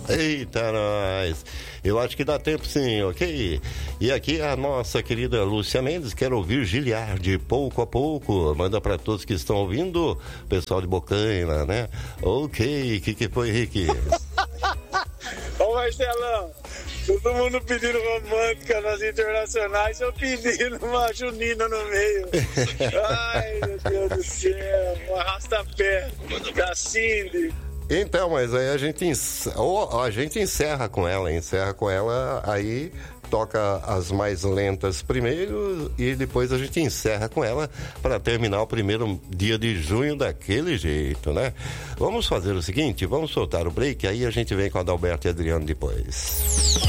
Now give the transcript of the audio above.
Eita, nós! Eu acho que dá tempo sim, ok? E aqui a nossa querida Lúcia Mendes quer ouvir Giliardi pouco a pouco. Manda para todos que estão ouvindo, pessoal de Bocaina, né? Ok, que foi, Rick? Ô Marcelão, todo mundo pedindo romântica nas internacionais, eu pedindo uma junina no meio. Ai, meu Deus do céu, um arrasta-pé da Cindy. Então, mas aí a gente encerra com ela, aí toca as mais lentas primeiro e depois a gente encerra com ela para terminar o primeiro dia de junho daquele jeito, né? Vamos fazer o seguinte, vamos soltar o break, aí a gente vem com a Adalberto e Adriano depois.